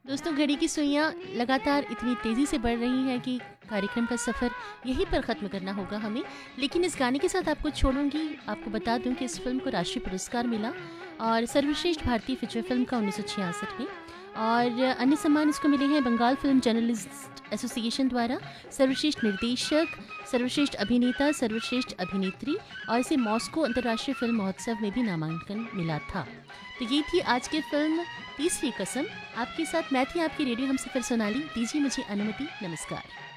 दोस्तों, घड़ी की सुइयाँ लगातार इतनी तेज़ी से बढ़ रही हैं कि कार्यक्रम का सफ़र यहीं पर ख़त्म करना होगा हमें। लेकिन इस गाने के साथ आपको छोड़ूँगी। आपको बता दूँ कि इस फ़िल्म को राष्ट्रीय पुरस्कार मिला और सर्वश्रेष्ठ भारतीय फीचर फ़िल्म का 1966 में। और अन्य सम्मान इसको मिले हैं बंगाल फ़िल्म जर्नलिस्ट एसोसिएशन द्वारा, सर्वश्रेष्ठ निर्देशक, सर्वश्रेष्ठ अभिनेता, सर्वश्रेष्ठ अभिनेत्री, और इसे मॉस्को अंतर्राष्ट्रीय फ़िल्म महोत्सव में भी नामांकन मिला था। तो ये थी आज की फ़िल्म तीसरी कसम। आपके साथ मैं थी आपकी रेडियो हमसफ़र सोनाली। दीजिए मुझे अनुमति। नमस्कार।